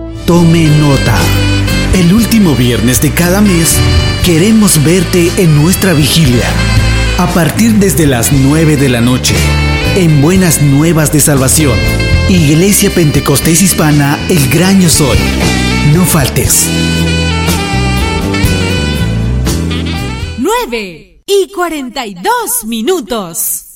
Tome nota. El último viernes de cada mes queremos verte en nuestra vigilia. A partir desde las 9 de la noche, en Buenas Nuevas de Salvación, Iglesia Pentecostés Hispana El Graño Sol. No faltes. 9:42.